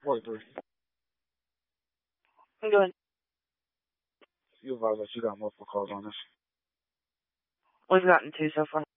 43. I'm good. You advise that you got multiple calls on this. We've gotten two so far.